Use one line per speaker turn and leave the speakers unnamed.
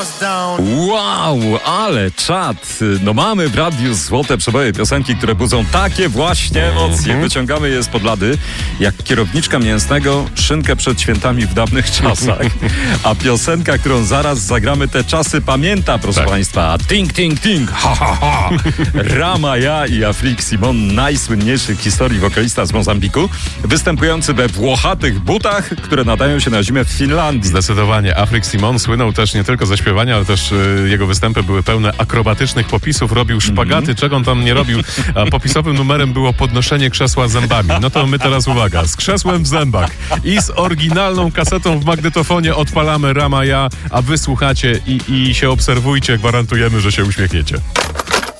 Wow, ale czad. No mamy w radiu złote przeboje, piosenki, które budzą takie właśnie emocje. Wyciągamy je spod lady, jak kierowniczka mięsnego szynkę przed świętami w dawnych czasach. A piosenka, którą zaraz zagramy, te czasy pamięta, proszę państwa. Ting, ting, ting, ha, ha, ha. Rama Ja i Afrique Simon, najsłynniejszy w historii wokalista z Mozambiku, występujący we włochatych butach, które nadają się na zimę w Finlandii.
Zdecydowanie. Afrique Simon słynął też nie tylko ze śpiewania, ale też jego występy były pełne akrobatycznych popisów. Robił szpagaty, czego on tam nie robił. A popisowym numerem było podnoszenie krzesła zębami. No to my teraz uwaga. Z krzesłem w zębach i z oryginalną kasetą w magnetofonie odpalamy Rama Ja, a wy słuchacie i się obserwujcie. Gwarantujemy, że się uśmiechniecie.